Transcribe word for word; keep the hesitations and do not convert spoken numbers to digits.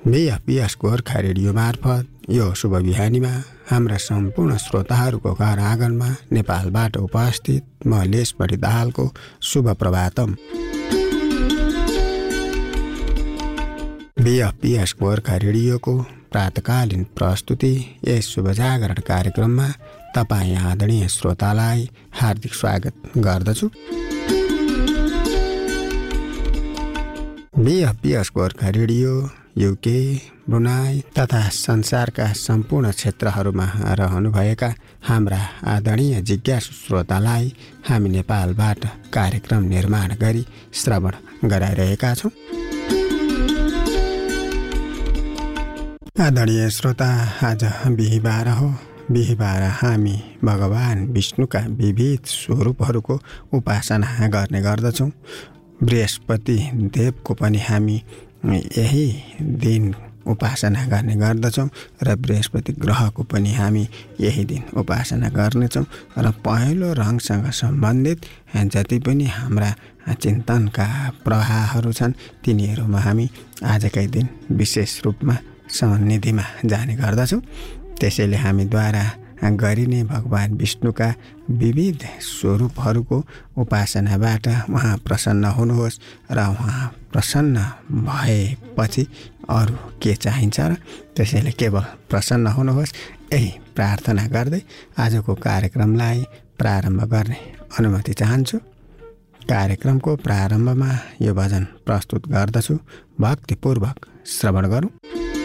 बिएफपिएस Gorkha radio मार्फत यो शुभ बिहानीमा हाम्रा सम्पूर्ण श्रोताहरूको घर आँगनमा नेपालबाट उपस्थित म लेसबढी दाहालको शुभ प्रभातम। बिएफपिएस गोर्खा रेडियोको प्रातकालीन प्रस्तुति यस शुभ जागरण कार्यक्रममा तपाईँ आदरणीय श्रोतालाई हार्दिक स्वागत गर्दछु। बिएफपिएस गोर्खा रेडियो युके, ब्रुनाई तथा संसारका सम्पूर्ण क्षेत्रहरूमा रहनुभएका हाम्रा आदरणीय जिज्ञासु श्रोतालाई हामी नेपालबाट कार्यक्रम निर्माण गरी श्रवण गराइरहेका छौँ। आदरणीय श्रोता, आज बिहिबार हो। बिहिबार हामी भगवान विष्णुका विविध स्वरूपहरूको उपासना गर्ने गर्दछौँ। बृहस्पति देवको पनि हामी यही दिन उपासना गर्ने गर्दछौँ र बृहस्पति ग्रहको पनि हामी यही दिन उपासना गर्नेछौँ। र पहेँलो रङसँग सम्बन्धित जति पनि हाम्रा चिन्तनका प्रवाहहरू छन् तिनीहरूमा हामी आजकै दिन विशेष रूपमा सन्निधिमा जाने गर्दछौँ। त्यसैले हामीद्वारा गरिने भगवान विष्णुका विविध स्वरूपहरूको उपासनाबाट उहाँ प्रसन्न हुनुहोस् र उहाँ प्रसन्न भएपछि अरू के चाहिन्छ र त्यसैले केवल प्रसन्न हुनुहोस् यही प्रार्थना गर्दै आजको कार्यक्रमलाई प्रारम्भ गर्ने अनुमति चाहन्छु। कार्यक्रमको प्रारम्भमा यो भजन प्रस्तुत गर्दछु, भक्तिपूर्वक श्रवण गरौँ।